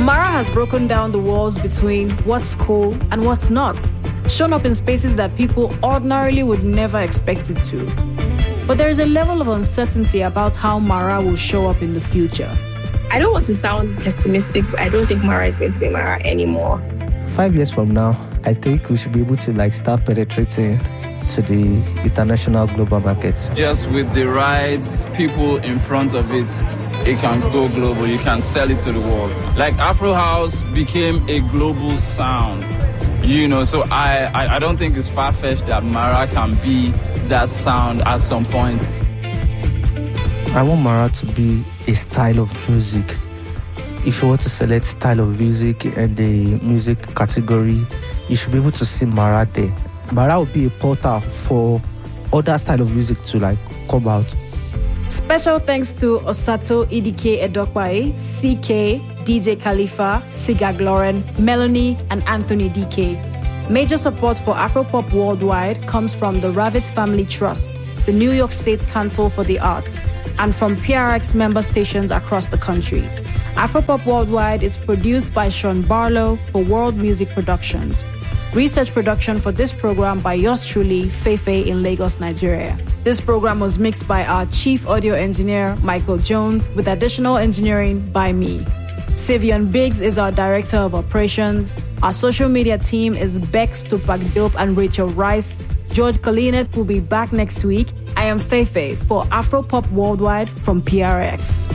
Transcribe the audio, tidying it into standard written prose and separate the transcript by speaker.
Speaker 1: Mara has broken down the walls between what's cool and what's not, shown up in spaces that people ordinarily would never expect it to. But there is a level of uncertainty about how Mara will show up in the future.
Speaker 2: I don't want to sound pessimistic, but I don't think Mara is going to be Mara anymore.
Speaker 3: 5 years from now, I think we should be able to start penetrating to the international global markets.
Speaker 4: Just with the right people in front of it, it can go global. You can sell it to the world. Like Afro House became a global sound, so I don't think it's far-fetched that Mara can be that sound at some point.
Speaker 3: I want Mara to be a style of music. If you want to select style of music and the music category, you should be able to see Mara there. Mara will be a portal for other style of music to come out.
Speaker 1: Special thanks to Osato Idike Edokwae, CK, DJ Khalifa, Sigag Lauren, Melanie, and Anthony DK. Major support for Afropop Worldwide comes from the Ravitz Family Trust, the New York State Council for the Arts, and from PRX member stations across the country. Afropop Worldwide is produced by Sean Barlow for World Music Productions. Research production for this program by yours truly, Feifei in Lagos, Nigeria. This program was mixed by our chief audio engineer, Michael Jones, with additional engineering by me. Savion Biggs is our director of operations. Our social media team is Bex, Tupac Dope, and Rachel Rice. George Kalinet will be back next week. I am Feifei for Afropop Worldwide from PRX.